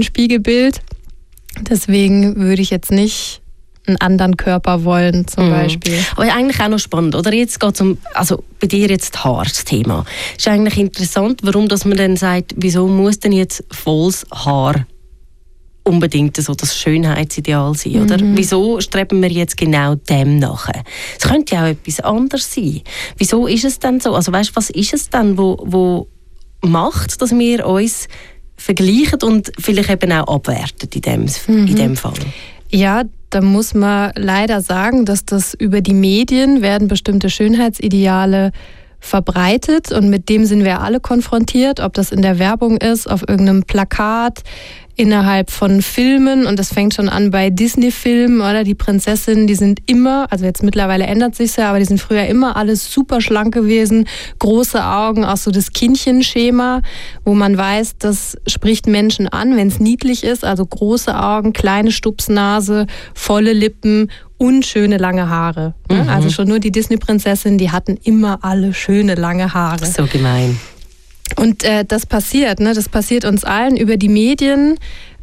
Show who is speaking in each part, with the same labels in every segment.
Speaker 1: Spiegelbild. Deswegen würde ich jetzt nicht einen anderen Körper wollen, zum Beispiel.
Speaker 2: Aber eigentlich auch noch spannend, oder? Jetzt geht es also bei dir jetzt das Thema. Ist eigentlich interessant, warum dass man dann sagt, wieso muss denn jetzt volles Haar unbedingt so das Schönheitsideal sein, oder? Wieso streben wir jetzt genau dem nachher? Es könnte ja auch etwas anderes sein. Wieso ist es denn so? Also weißt, was ist es denn, wo macht, dass wir uns vergleichen und vielleicht eben auch abwerten in dem Fall?
Speaker 1: Ja, da muss man leider sagen, dass das über die Medien werden bestimmte Schönheitsideale verbreitet und mit dem sind wir alle konfrontiert, ob das in der Werbung ist, auf irgendeinem Plakat, innerhalb von Filmen, und das fängt schon an bei Disney-Filmen, oder? Die Prinzessinnen, die sind immer, also jetzt mittlerweile ändert sich ja, aber die sind früher immer alles super schlank gewesen, große Augen, auch so das Kindchenschema, wo man weiß, das spricht Menschen an, wenn es niedlich ist, also große Augen, kleine Stupsnase, volle Lippen und schöne lange Haare. Also schon nur die Disney-Prinzessinnen, die hatten immer alle schöne lange Haare.
Speaker 2: So gemein.
Speaker 1: Und das passiert, das passiert uns allen. Über die Medien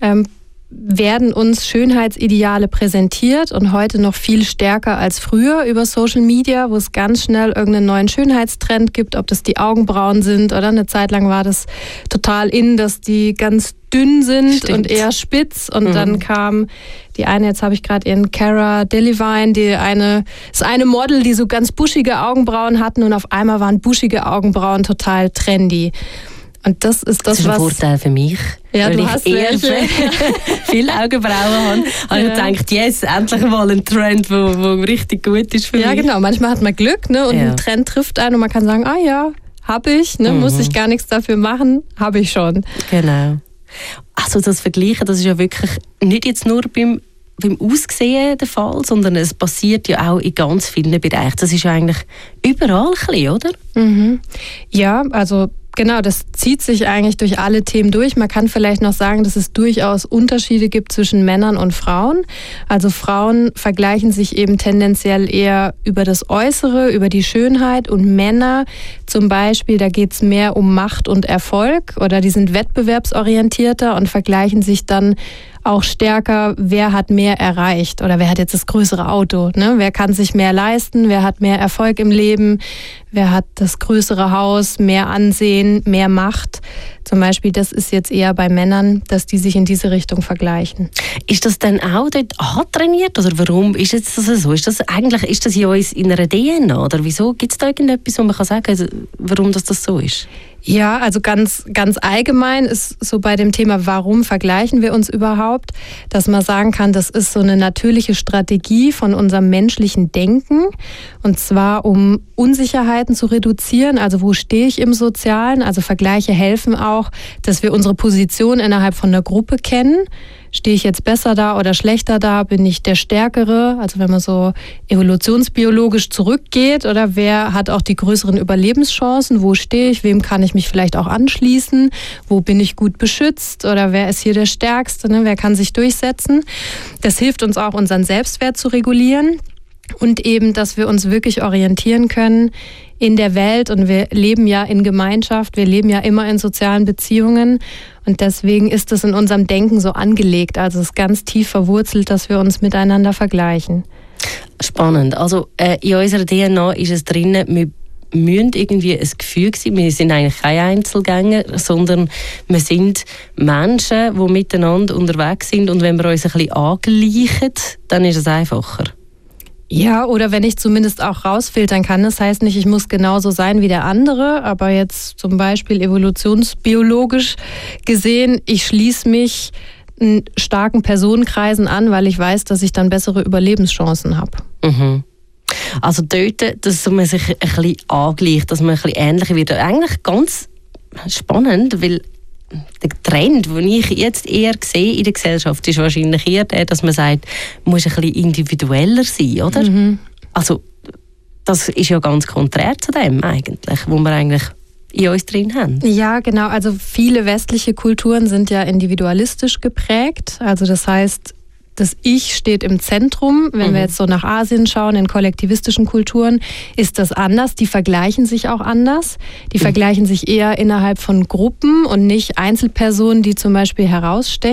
Speaker 1: werden uns Schönheitsideale präsentiert und heute noch viel stärker als früher über Social Media, wo es ganz schnell irgendeinen neuen Schönheitstrend gibt, ob das die Augenbrauen sind oder eine Zeit lang war das total in, dass die ganz dünn sind und eher spitz und dann kam die eine, jetzt habe ich gerade ihren Cara Delevingne, das eine Model, die so ganz buschige Augenbrauen hatten und auf einmal waren buschige Augenbrauen total trendy. Und das ist das,
Speaker 2: was... Das ist ein Vorteil für mich.
Speaker 1: Ja,
Speaker 2: weil
Speaker 1: du
Speaker 2: ich
Speaker 1: hast
Speaker 2: eher viele Augenbrauen habe. Und ich gedacht, yes, endlich mal ein Trend, der richtig gut ist für mich.
Speaker 1: Ja, genau. Manchmal hat man Glück, und ein Trend trifft einen und man kann sagen, ja, habe ich, muss ich gar nichts dafür machen, habe ich schon.
Speaker 2: Genau. Also das Vergleichen, das ist ja wirklich nicht jetzt nur beim Aussehen der Fall, sondern es passiert ja auch in ganz vielen Bereichen. Das ist ja eigentlich überall ein bisschen, oder?
Speaker 1: Ja, also genau, das zieht sich eigentlich durch alle Themen durch. Man kann vielleicht noch sagen, dass es durchaus Unterschiede gibt zwischen Männern und Frauen. Also Frauen vergleichen sich eben tendenziell eher über das Äußere, über die Schönheit, und Männer zum Beispiel, da geht es mehr um Macht und Erfolg, oder die sind wettbewerbsorientierter und vergleichen sich dann auch stärker, wer hat mehr erreicht oder wer hat jetzt das größere Auto, Wer kann sich mehr leisten, wer hat mehr Erfolg im Leben, wer hat das größere Haus, mehr Ansehen, mehr Macht. Zum Beispiel, das ist jetzt eher bei Männern, dass die sich in diese Richtung vergleichen.
Speaker 2: Ist das dann auch dort antrainiert oder warum ist jetzt das so? Ist das in uns in einer DNA oder wieso? Gibt es da irgendetwas, wo man kann sagen, warum das so ist?
Speaker 1: Ja, also ganz allgemein ist so bei dem Thema, warum vergleichen wir uns überhaupt, dass man sagen kann, das ist so eine natürliche Strategie von unserem menschlichen Denken, und zwar um Unsicherheiten zu reduzieren, also wo stehe ich im Sozialen, also Vergleiche helfen auch, dass wir unsere Position innerhalb von einer Gruppe kennen. Stehe ich jetzt besser da oder schlechter da? Bin ich der Stärkere? Also wenn man so evolutionsbiologisch zurückgeht, oder wer hat auch die größeren Überlebenschancen? Wo stehe ich? Wem kann ich mich vielleicht auch anschließen? Wo bin ich gut beschützt? Oder wer ist hier der Stärkste? Wer kann sich durchsetzen? Das hilft uns auch, unseren Selbstwert zu regulieren. Und eben, dass wir uns wirklich orientieren können in der Welt, und wir leben ja in Gemeinschaft, wir leben ja immer in sozialen Beziehungen, und deswegen ist es in unserem Denken so angelegt, also es ist ganz tief verwurzelt, dass wir uns miteinander vergleichen.
Speaker 2: Spannend, also in unserer DNA ist es drin, wir müssen irgendwie ein Gefühl sein, wir sind eigentlich keine Einzelgänger, sondern wir sind Menschen, die miteinander unterwegs sind, und wenn wir uns ein bisschen angleichen, dann ist es einfacher.
Speaker 1: Ja, oder wenn ich zumindest auch rausfiltern kann. Das heißt nicht, ich muss genauso sein wie der andere, aber jetzt zum Beispiel evolutionsbiologisch gesehen, ich schließe mich starken Personenkreisen an, weil ich weiß, dass ich dann bessere Überlebenschancen habe.
Speaker 2: Also dort, dass man sich ein bisschen angleicht, dass man ein bisschen ähnlicher wird. Eigentlich ganz spannend, weil der Trend, den ich jetzt eher sehe in der Gesellschaft, ist wahrscheinlich eher der, dass man sagt, man muss ein bisschen individueller sein, oder? Also das ist ja ganz konträr zu dem eigentlich, wo wir eigentlich in uns drin haben.
Speaker 1: Ja, genau. Also viele westliche Kulturen sind ja individualistisch geprägt. Also das heißt, das Ich steht im Zentrum. Wenn wir jetzt so nach Asien schauen, in kollektivistischen Kulturen, ist das anders. Die vergleichen sich auch anders. Die vergleichen sich eher innerhalb von Gruppen und nicht Einzelpersonen, die zum Beispiel herausstechen.